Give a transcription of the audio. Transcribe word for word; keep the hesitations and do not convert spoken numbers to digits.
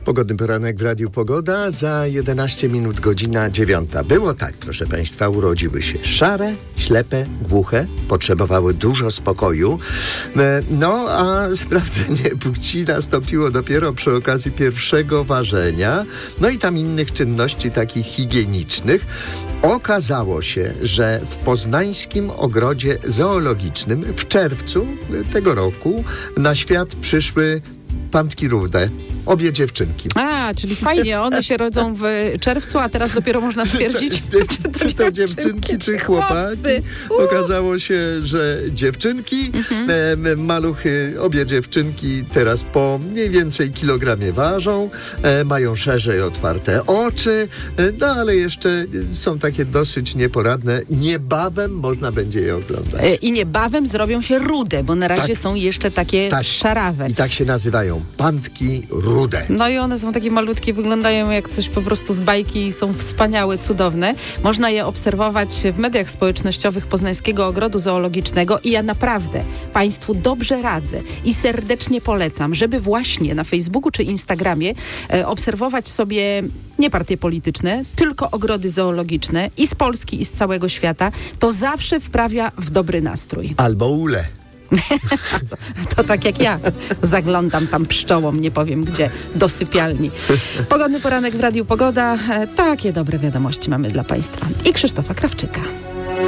Pogodny poranek w Radiu Pogoda, za jedenaście minut godzina dziewiąta. Było tak, proszę Państwa, urodziły się szare, ślepe, głuche, potrzebowały dużo spokoju. No, a sprawdzenie płci nastąpiło dopiero przy okazji pierwszego ważenia, no i tam innych czynności takich higienicznych. Okazało się, że w poznańskim ogrodzie zoologicznym w czerwcu tego roku na świat przyszły pantki rude. Obie dziewczynki. A, czyli fajnie, one się rodzą w czerwcu, a teraz dopiero można stwierdzić, czy, to, czy to dziewczynki, czy chłopaki. Uh. Okazało się, że dziewczynki, mhm. e, maluchy, obie dziewczynki teraz po mniej więcej kilogramie ważą, e, mają szerzej otwarte oczy, e, no ale jeszcze są takie dosyć nieporadne. Niebawem można będzie je oglądać. E, I niebawem zrobią się rude, bo na razie tak, są jeszcze takie tak. szarawe. I tak się nazywają, pantki rude. No i one są takie malutkie, wyglądają jak coś po prostu z bajki i są wspaniałe, cudowne. Można je obserwować w mediach społecznościowych Poznańskiego Ogrodu Zoologicznego i ja naprawdę Państwu dobrze radzę i serdecznie polecam, żeby właśnie na Facebooku czy Instagramie e, obserwować sobie nie partie polityczne, tylko ogrody zoologiczne i z Polski, i z całego świata. To zawsze wprawia w dobry nastrój. Albo ule. To tak jak ja. Zaglądam tam pszczołą, nie powiem gdzie, do sypialni. Pogodny poranek w Radiu Pogoda. Takie dobre wiadomości mamy dla Państwa. I Krzysztofa Krawczyka.